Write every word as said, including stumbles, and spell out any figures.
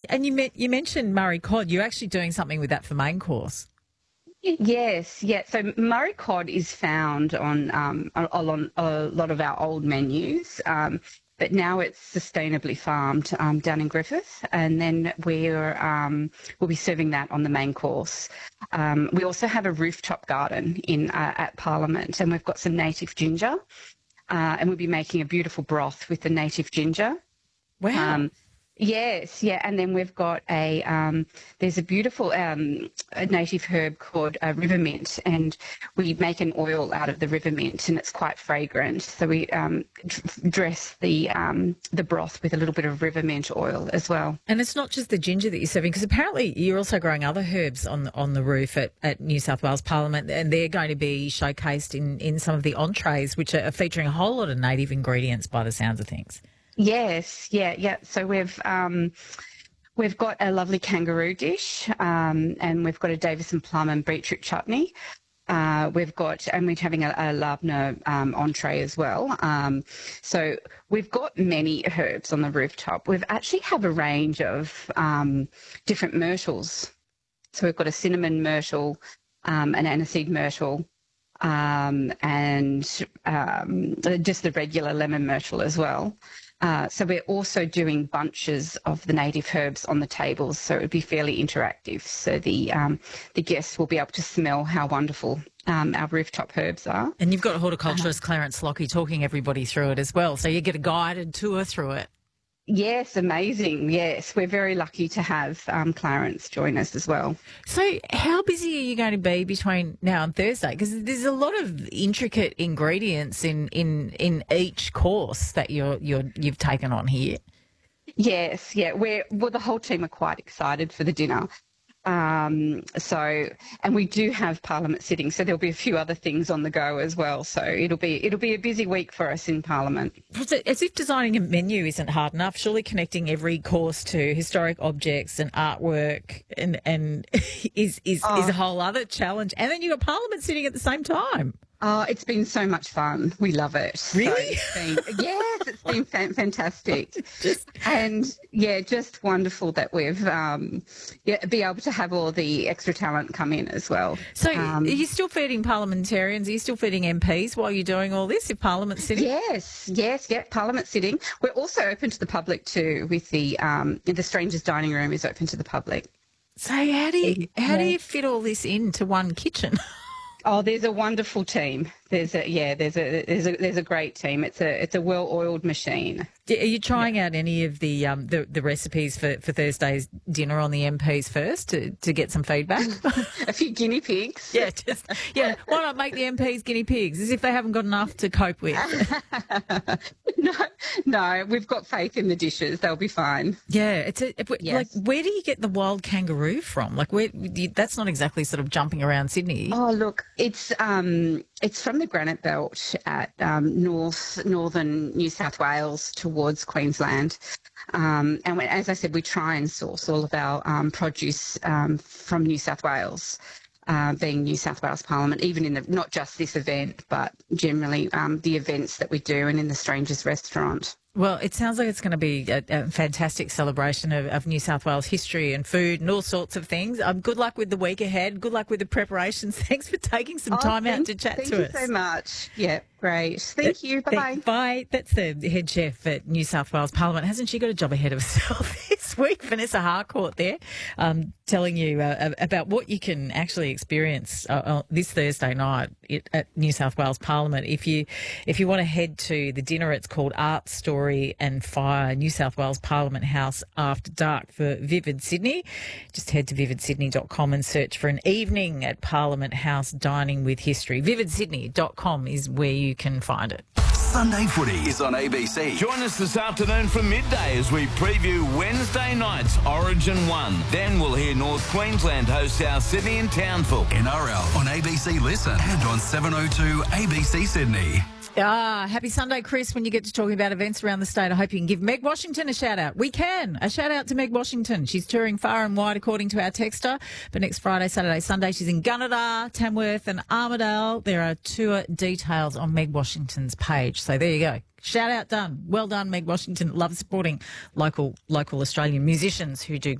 and you met, you mentioned Murray cod. You're actually doing something with that for main course. Yes, yeah. So Murray cod is found on um, a, on a lot of our old menus, um, but now it's sustainably farmed um, down in Griffith, and then we're um, we'll be serving that on the main course. Um, we also have a rooftop garden in uh, at Parliament, and we've got some native ginger, uh, and we'll be making a beautiful broth with the native ginger. Wow. Um, Yes, yeah, and then we've got a um, there's a beautiful um, a native herb called uh, river mint, and we make an oil out of the river mint, and it's quite fragrant. So we um, d- dress the um, the broth with a little bit of river mint oil as well. And it's not just the ginger that you're serving, because apparently you're also growing other herbs on the, on the roof at, at New South Wales Parliament, and they're going to be showcased in, in some of the entrees, which are featuring a whole lot of native ingredients by the sounds of things. Yes, yeah, yeah. So we've um, we've got a lovely kangaroo dish, um, and we've got a Davison plum and beetroot chutney. Uh, we've got, and we're having a, a labna um, entree as well. Um, so we've got many herbs on the rooftop. We've actually have a range of um, different myrtles. So we've got a cinnamon myrtle, um, an aniseed myrtle, um, and um, just the regular lemon myrtle as well. Uh, so we're also doing bunches of the native herbs on the tables, so it would be fairly interactive. So the um, the guests will be able to smell how wonderful um, our rooftop herbs are. And you've got horticulturist uh, Clarence Lockie talking everybody through it as well, so you get a guided tour through it. Yes, amazing. Yes, we're very lucky to have um, Clarence join us as well. So how busy are you going to be between now and Thursday? Because there's a lot of intricate ingredients in, in, in each course that you're, you're, you've taken on here. Yes, yeah. We're, well, the whole team are quite excited for the dinner. Um, so, and we do have Parliament sitting, so there'll be a few other things on the go as well. So it'll be it'll be a busy week for us in Parliament. As if designing a menu isn't hard enough, surely connecting every course to historic objects and artwork and and is is, oh. is a whole other challenge. And then you've got Parliament sitting at the same time. Oh, it's been so much fun. We love it. Really? So it's been, yes, it's been fa- fantastic. just, and, yeah, just wonderful that we've um, yeah, be able to have all the extra talent come in as well. So um, are you still feeding parliamentarians? Are you still feeding M Ps while you're doing all this, if Parliament's sitting? Yes, yes, yeah, Parliament's sitting. We're also open to the public too with the, um, the Strangers Dining Room is open to the public. So how do you, how do you fit all this into one kitchen? Oh, there's a wonderful team. There's a yeah, there's a there's a there's a great team. It's a it's a well-oiled machine. Are you trying yeah. out any of the um the, the recipes for, for Thursday's dinner on the M Ps first to, to get some feedback? A few guinea pigs. Yeah, just yeah. Why not make the M Ps guinea pigs as if they haven't got enough to cope with? no, no, we've got faith in the dishes. They'll be fine. Yeah, it's a, it, yes. like where do you get the wild kangaroo from? Like where that's not exactly sort of jumping around Sydney. Oh, look, it's um it's from the Granite Belt at um, north northern New South Wales towards Queensland. Um, and when, as I said, we try and source all of our um, produce um, from New South Wales, uh, being New South Wales Parliament, even in the, not just this event, but generally um, the events that we do and in the Strangers Restaurant. Well, it sounds like it's going to be a, a fantastic celebration of, of New South Wales history and food and all sorts of things. Um, good luck with the week ahead. Good luck with the preparations. Thanks for taking some oh, time thank, out to chat thank to you us. so much. Yeah, great. Thank you. Bye-bye. Bye. That's the head chef at New South Wales Parliament. Hasn't she got a job ahead of herself this week? Vanessa Harcourt there um, telling you uh, about what you can actually experience uh, uh, this Thursday night at New South Wales Parliament. If you, if you want to head to the dinner, it's called Art, Story and Fire, New South Wales Parliament House After Dark for Vivid Sydney. Just head to vivid sydney dot com and search for an evening at Parliament House Dining with History. vivid sydney dot com is where you can find it. Sunday Footy is on A B C. Join us this afternoon from midday as we preview Wednesday night's Origin one. Then we'll hear North Queensland host South Sydney and Townsville. N R L on A B C Listen and on seven oh two A B C Sydney. Ah, happy Sunday, Chris, when you get to talking about events around the state. I hope you can give Meg Washington a shout-out. We can. A shout-out to Meg Washington. She's touring far and wide, according to our texter. But next Friday, Saturday, Sunday, she's in Gunnedah, Tamworth and Armidale. There are tour details on Meg Washington's page. So there you go. Shout-out done. Well done, Meg Washington. Love supporting local local Australian musicians who do